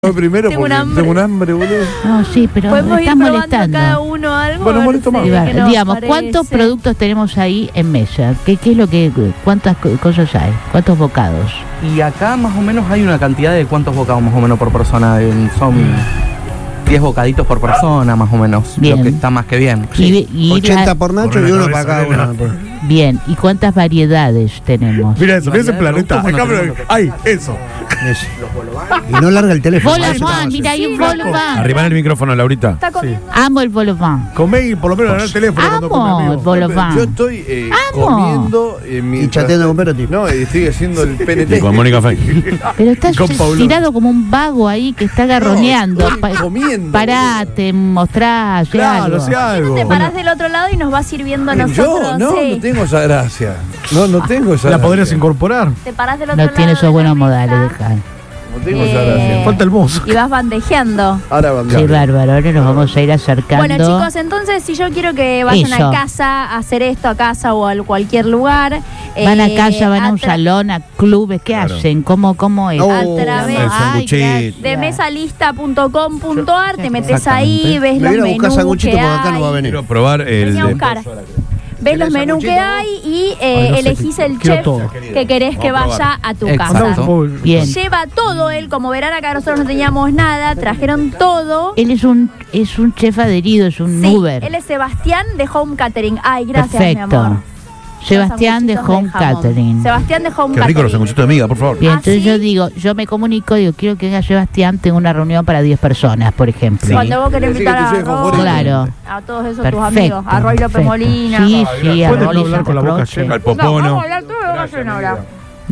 Fue primero Tengo porque un hambre. tengo un hambre, boludo. No, sí, pero Podemos ir estás probando molestando. cada uno algo. Bueno, a ver molesto más. si- qué nos Digamos, parece. ¿cuántos productos tenemos ahí en mesa? ¿Qué es lo que, cuántas cosas hay? ¿Cuántos bocados? Y acá más o menos hay una cantidad de cuántos bocados más o menos por persona. Son 10 bocaditos por persona más o menos. Bien. Lo que está más que bien. Y 80 por Nacho Corre y la uno cabeza, para cada nena. uno. bien, ¿y cuántas variedades tenemos? Mira eso, mira ese Variedad de planeta. productos, Acá, bueno, pero- ¡ay! Eso. Eso. Y no larga el teléfono. eso Volván, estamos mira, hay un Sí, volván. Arriba el micrófono, Laurita. Está comiendo. Amo el volván. Comé y por lo menos ganar el teléfono cuando come, Amo el amigo. volván. Yo estoy Amo. comiendo Y chateando con Perotti. No, y estoy haciendo el PNT. Y con Mónica Fey. Pero estás Con Paulón. tirado como un vago ahí que está garroneando. estoy comiendo, Parate, mostrá, hacé Claro, algo. sé algo. Te parás del otro lado y nos vas sirviendo a nosotros. Yo no sí. tengo esa gracia. No tengo esa ¿La gracia. podrías incorporar? Te parás del otro No lado. tiene esos de la buenos mesa modales, dejar. No tengo esa gracia. Falta el mozo. Y vas bandejeando. Ahora van Sí, bárbaro, ahora nos vamos a ir acercando. Bueno, chicos, entonces si yo quiero que vayan Eso. a casa a hacer esto, a casa o a cualquier lugar. Van a casa, van a un tra- salón, a clubes, ¿qué Claro. hacen? ¿Cómo es? Oh, A través el sanguchito. de mesalista.com.ar, te metes ahí, Exactamente. ves Me los viene a buscar menús sanguchito que porque acá no va a hay. venir. Quiero probar el Vení a de... buscar. Ves los ¿Querés menús que sanguchito? hay y Ay, no sé, elegís el quiero chef todo. que querés que Vamos a vaya probar. a tu Exacto. casa. Bien. Lleva todo él, como verán acá nosotros no teníamos nada, trajeron todo. Él es un chef adherido, es un Sí, Uber. él es Sebastián de Home Catering. Ay, gracias, mi Perfecto. amor. Sebastián de Los Home sanguchitos jamón. Catering. Sebastián de Home Qué Catering. rico los sanguchitos de miga, por favor. Bien, ¿Ah, entonces sí? yo digo, yo me comunico, digo, quiero que venga Sebastián, tengo una reunión para 10 personas, por ejemplo. Cuando vos querés Sí, invitar que a tu chef Roy, favorito. Claro. a todos esos tus Perfecto. amigos, a Roy López perfecto. Molina. Sí, sí, a Pueden Rolly hablar con la boca Santaproche. llena. Al No, vamos a popono. hablar todo de boca llena ahora.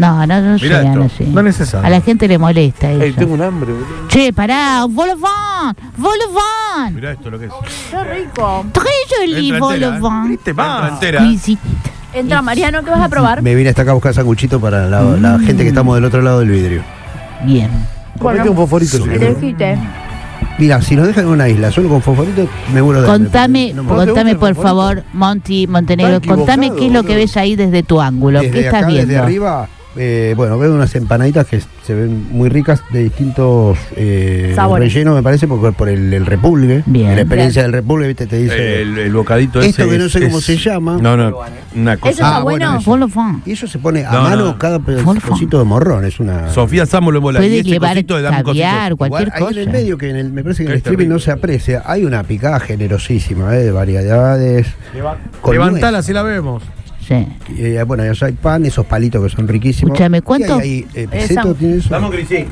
No Mirá sean esto. así. No es necesario. A la gente le molesta Ey, eso. tengo un hambre, boludo. Che, pará, volván, volván. Mirá esto lo que es. Qué rico. Tréjoli, Entra entera, ¿eh? volván. ¿Viste? Entra entera. Exquisito. Entra Mariano, ¿qué vas a probar? Me vine hasta acá a buscar sanguchito para la gente que estamos del otro lado del vidrio. Bien. Comete un fosforito, si querés. Elegiste. Mira, si nos dejan en una isla solo con fosforito, me muero de hambre, Contame, porque no me- ¿Te gusta contame el por favorito? favor, Monty Montenegro, Está contame equivocado, qué es lo que boludo. ves ahí desde tu ángulo. ¿Qué Desde estás acá, viendo? desde arriba, bueno, veo unas empanaditas que se ven muy ricas de distintos Sabores. rellenos, me parece, porque por el Republic, Bien. la experiencia del Republic, viste, te dice. El bocadito Esto ese que no es- sé cómo es- se llama. No, una cosa. Eso está Ah, bueno, bueno. eso. Volván. Y eso se pone a No, mano no. cada Volfón. pedacito de morrón, es una. Sofía Samo lo mola. Y Puede ese llevar cosito de dame caviar, cositos. cualquier Igual, ahí en el cosa. medio, que me parece que en el Es streaming no terrible. se aprecia, hay una picada generosísima, de variedades. con Levantala nuez. si la vemos. Sí. Bueno, ya hay pan, esos palitos que son riquísimos. Escúchame, ¿cuánto? ¿Qué hay ahí? ¿Peseto tiene eso? Vamos, Crisín.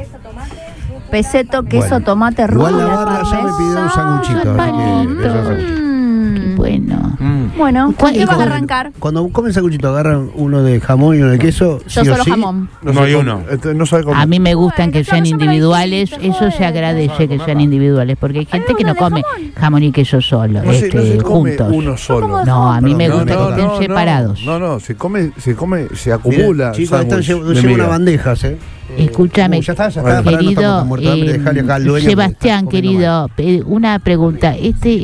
Peseto, queso, Bueno. tomate, Igual la rúcula, barra ya me pidió un sanguchito, así que panito. eso es sanguchito. Qué bueno. Bueno, ¿Cuál- ¿qué vas a cuál- arrancar? Cuando comen sanguchito, agarran uno de jamón y uno de queso. Yo sí o solo sí. jamón. No sé hay cómo- uno. No sabe cómo. A mí me gustan que Bueno, sean claro, yo me lo individuales, dijiste, eso se bueno. agradece que sean individuales, porque hay gente que no uno de come jamón y queso solo, No se come juntos. uno solo. No, a mí me No, gusta no, que estén no, separados. No, se come, se Mirá, acumula. chicos, están sándwich de llevo miga. una bandejas, Escúchame, ya está, para no querido estamos muertos de hambre, dejale acá al dueño que Sebastián, está comiendo querido, una pregunta.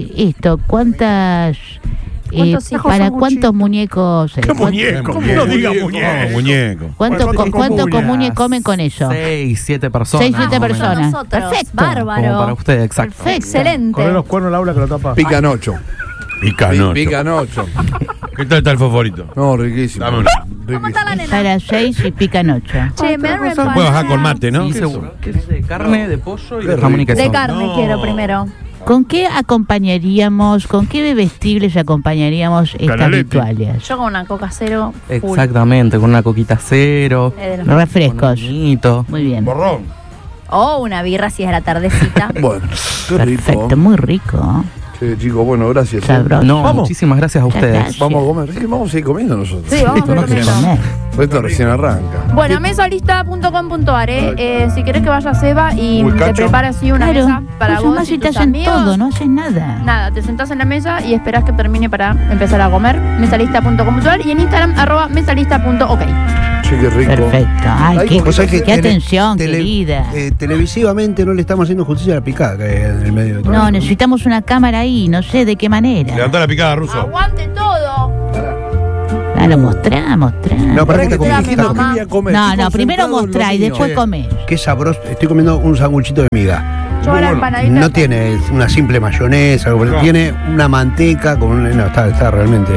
¿Cuántas ¿Cuántos hijos para son cuántos muñecos? ¿Qué muñeco? No diga muñeco. Muñeco. ¿Cuántos ¿Cuántos comunes comen con eso? 6, 7 personas. 6, 7 más o menos. personas. Nosotros. Perfecto. Bárbaro. Como para usted, exacto. Perfecto. Excelente. Corre los cuernos al aula que lo tapa. Pican 8. Picanocho. Pican 8. ¿Qué tal está el fosforito? No, riquísimo. Dame una. ¿Cómo está la nena? Para 6 y pican 8. Che, me dan Puedo bajar con mate, ¿no? Sí, seguro. ¿Qué es de carne, de pollo y de jamón y queso? De carne No. quiero primero. ¿Con qué acompañaríamos, con qué bebestibles acompañaríamos estas Canaletti. rituales? Yo con una coca cero. full. Exactamente, con una coquita cero. De los- Con Refrescos. un vinito. Muy bien. Borrón. O una birra si es a la tardecita. Bueno, qué Perfecto, rico. muy rico. Sí, chicos, bueno, gracias. Sabroso. No, Vamos. muchísimas gracias a Muchas ustedes. gracias. Vamos a comer. Sí, vamos a seguir comiendo nosotros. Sí, vamos a Tenemos que comer. comer. Esto recién arranca. Bueno, mesalista.com.ar, si querés que vaya Seba y Uy, te cacho. prepara así una Claro, mesa para pues vos más y si te tus hacen amigos. todo, no haces nada. Nada, te sentás en la mesa y esperás que termine para empezar a comer. Mesalista.com.ar y en Instagram @mesalista.ok. Che, qué rico. Perfecto. Ay, Ay, qué, vos sabés que qué atención, tele- querida. televisivamente no le estamos haciendo justicia a la picada que hay en el medio de todo. No, necesitamos una cámara ahí, no sé de qué manera. Levantá la picada, Ruso. Aguante todo. Claro, mostrá. No, Para para que que te Mamá. dijiste que voy a comer. No, Estoy primero concentrado en mostrá lo y mío. después comés. Qué sabroso. Estoy comiendo un sanguchito de miga. Yo la empanadita. No tiene una simple mayonesa, algo, No. tiene una manteca con un. No, está realmente.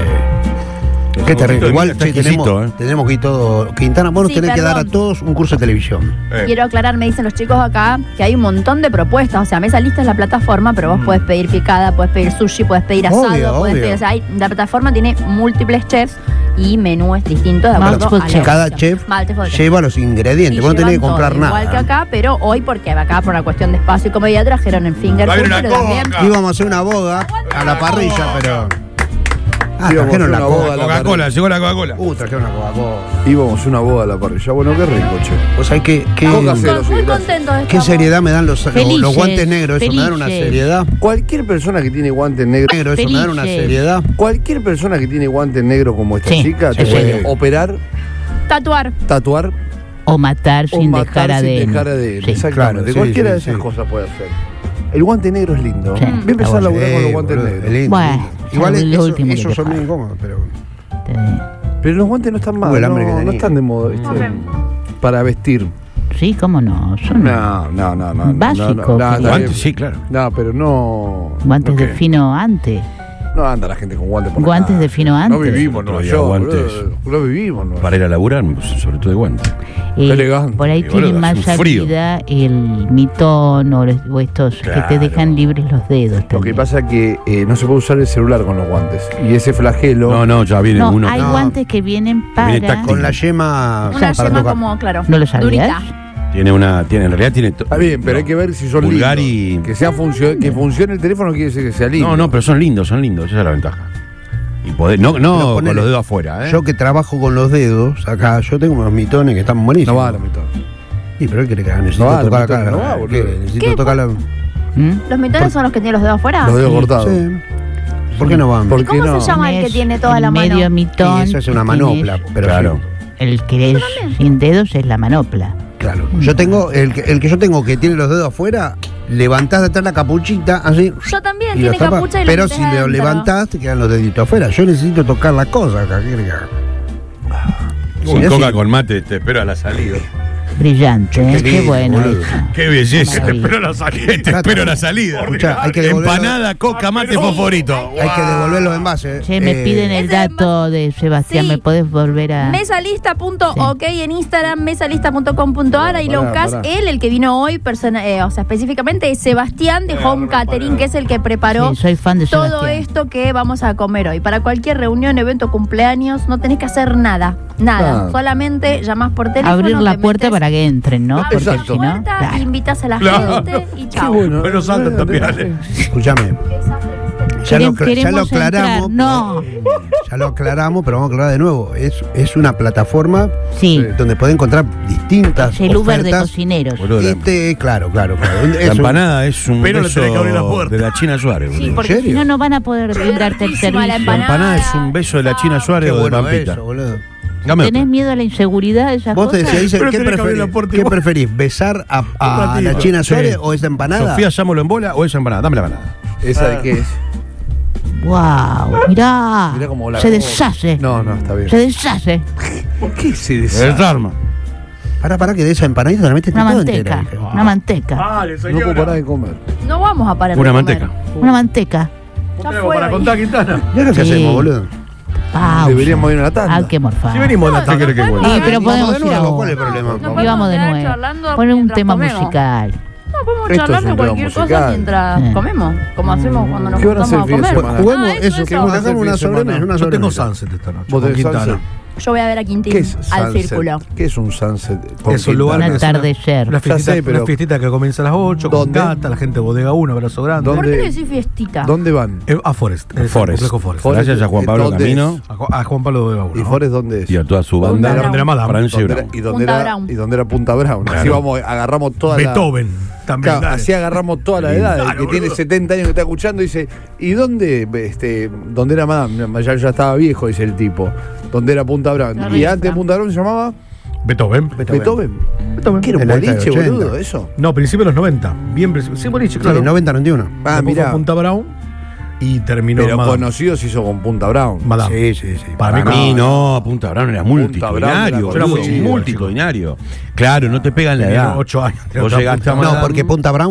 Qué terrible. Igual está che, exquisito, tenemos que ir todo. Quintana, vos nos Sí, tenés que dar a perdón. todos un curso de televisión. Quiero aclarar, me dicen los chicos acá que hay un montón de propuestas. O sea, Mesa Lista es la plataforma, pero vos podés pedir picada, podés pedir sushi, podés pedir asado, Obvio, podés obvio. pedir. O sea, la plataforma tiene múltiples chefs y menús distintos de acuerdo Multiple a la chefs. Cada ocasión. chef Multiple chefs. lleva los ingredientes, Y vos no tenés que llevan comprar todo, nada. igual que acá, pero hoy porque acá por una cuestión de espacio y comodidad trajeron en finger Va a food, haber una pero también coca. Íbamos a hacer una boda a la parrilla, pero. Íbamos a trajeron hacer la una boda coca. a la Coca-Cola, llegó la Coca-Cola. Trajeron una Coca-Cola. Íbamos a una boda a la parrilla. Bueno, qué rico, che. ¿Vos sabés qué, Coca cero, sí, muy gracias. contentos qué estamos. seriedad me dan los Felices, guantes negros? Eso me dan una felices. seriedad. Cualquier persona que tiene guantes negros, Eso me dan una Felices. seriedad. cualquier persona que tiene guantes negros como esta Sí, chica, sí, te sí. puede operar, Tatuar. tatuar O matar o sin matar dejar sin ADN. dejar ADN. Sí. Exactamente. Claro, sí, Cualquiera sí, de esas sí. cosas puede hacer. El guante negro es lindo. Sí, Voy a empezar a está laburar con los guantes boludo, negros. es lindo. Bueno, Igual es lo último que esos te son pasa. muy incómodos, pero. Pero los guantes no están mal, el hambre que no tenía. están de moda, ¿viste? Para vestir. Sí, cómo no. Son No. Básico, No, querido. está Guantes, bien. sí, claro. No, pero no. guantes no, de ¿qué? fino antes. No anda la gente con guantes por la Guantes calle. de fino No antes. vivimos en Nueva Todavía York, guantes. boludo. No vivimos en Nueva Para ir a laburar, pues, sobre todo de guantes. elegante. Por ahí Y, boludo, tienen más hace un frío. salida el mitón o estos que te Claro. dejan libres los dedos. Lo que también. pasa es que no se puede usar el celular con los guantes. Y ese flagelo. No, ya viene No, uno. hay No. guantes que vienen para. viene táctil. Con la yema Una para yema tocar. como, claro. ¿No lo sabías? durita. En realidad tiene. Está bien, pero hay que ver si son Pulgar lindos. y. Que que funcione el teléfono quiere decir que sea lindo. No, pero son lindos, esa es la ventaja. Y poder, no Pero con ponele, los dedos afuera, ¿eh? Yo que trabajo con los dedos, acá yo tengo unos mitones que están buenísimos. No va a la mitad. Sí, pero él quiere que necesito No va, tocar la acá. mitad no va, ¿Qué? boludo. Necesito ¿Qué? tocar la. ¿Mm? ¿Los mitones son los que tienen los dedos afuera? Los dedos cortados. Sí. ¿Por qué no van? ¿Por ¿Y cómo qué no? se llama el que Tenés tiene toda el la mano? medio mitón. Y eso es una y manopla, tenés pero Claro. sí, El que es sin dedos es la manopla. claro. Yo tengo, el que yo tengo que tiene los dedos afuera, levantás de atrás la capuchita, así. Yo también, y tiene lo tapas, capucha y lo pero metés si lo adentro. levantás, te quedan los deditos afuera. Yo necesito tocar la cosa acá. ¿Qué querés que haga? Sin Mirá coca si- con mate, te espero a la salida. Brillante, ¿eh? Qué Qué lindo, bueno boludo. eso. Qué belleza, Maravilla. te espero a la salida. Te espero a la salida. Escuchá, hay que devolver- Empanada, coca, mate, fosforito. Hay que devolver los envases. Che, me piden el Ese dato de Sebastián, Sí. ¿me podés volver a...? Mesalista.ok en Instagram, mesalista.com.ar, ahí lo Pará, buscas. pará. Él, el que vino hoy, o sea, específicamente es Sebastián de Home Catering, que es el que preparó Sí, soy fan de todo Sebastián. esto que vamos a comer hoy. Para cualquier reunión, evento, cumpleaños, no tenés que hacer nada. Nada. Ah. Solamente llamás por teléfono. Abrir la te puerta metés, para que entren, ¿no? abrís Porque la si no... puerta, claro. invitas a la Claro. gente y Qué chao. bueno. Pero saltan también. Escúchame. Ya lo Queremos aclaramos. entrar. No. Ya lo aclaramos, pero vamos a aclarar de nuevo. Es una plataforma Sí, donde puede encontrar distintas es el Uber de ofertas. cocineros. Boludo, Claro. la Es un- empanada es un Pero le beso tenés que abrir la puerta. de la China Suárez, Sí, boludo. porque ¿En serio? Si no, no van a poder brindarte el riquísima la servicio. La empanada es un beso de la China Suárez Qué o de bueno Pampita. eso, boludo. Dame ¿Tenés otra. miedo a la inseguridad de esas Vos te cosas? decís, dice, Pero ¿qué tenés que abrir la preferís? puerta ¿Qué igual. preferís? ¿Besar a la ratito. China Suárez Sí. o esa empanada? Sofía, llámalo en bola o esa empanada. Dame la empanada. ¿Esa de qué es? ¡Wow! Mirá, Mirá cómo la- se deshace. No, está bien. Se deshace. ¿Por qué se El deshace? arma. Para que de esa empanadita la metes Una toda manteca. entera, hija. Una manteca. Vale, No puedo señora. parar de comer. No vamos a parar de Una comer. manteca. Una manteca. Ya Tenemos fue para hoy. contar, Quintana. Mirá lo que Sí. hacemos, boludo. Pausa. Deberíamos ir a la tanda. Ah, qué morfado. Si venimos de la ¿Qué tanda. querés que vuelva? Sí, pero Vamos podemos de ir nuevo, ahora. ¿cuál es el problema? No Y podemos vamos de quedar nuevo. charlando Poner un mientras tema comemos. musical. No, podemos Esto charlar es de un tema cualquier cosa musical. mientras Sí. comemos, como hacemos cuando nos ¿Qué van a hacer juntamos el a fin de comer. semana? Juguemos Ah, eso, que eso. hagamos una sobremesa. Una Yo tengo sobremesa. Sunset esta noche. ¿Vos con tenés Quintana. Sunset? Yo voy a ver a Quintín ¿Qué es al sunset? círculo. ¿Qué es un sunset? Es un lugar Un que es atardecer. Una Ya sé, pero- fiestita que comienza a las 8, con ¿Dónde? gata, la gente bodega 1, abrazo grande. ¿Dónde? ¿Por qué le decís fiestita? ¿Dónde van? A Forest. Es el Forest. complejo Forest. Forest. Gracias a Juan Pablo ¿Dónde Camino A Juan Pablo bodega 1. ¿Y Forest dónde es? y a toda su ¿Dónde banda. era? Donde era Madame. Francio ¿Dónde Brown. era- ¿Y dónde Punta era? Brown. ¿Y dónde era Punta Brown? Así Claro. vamos, agarramos toda la... Beethoven. También. Claro, dale. así agarramos toda la edad. El Claro, que tiene boludo. 70 años que está escuchando dice, ¿y dónde dónde era Madame? Ya estaba viejo, dice el tipo. ¿Dónde era Punta Brown? La Y risa. antes de Punta Brown se llamaba Beethoven. Beethoven. ¿Qué era un En la década boliche, del 80. boludo? ¿Eso? No, principios de los 90. Bien, sí, boliche, Sí, claro. 90, 91. Ah, Después fue mirá. Punta Brown. Y terminó Pero Madame. conocido se hizo con Punta Brown. Madame. Sí. Para mí no, Punta Brown era multitudinario. Brown era Multitudinario. Claro, no te pegan la Tenía edad. 8 años. Vos llegaste a No, Madame. porque Punta Brown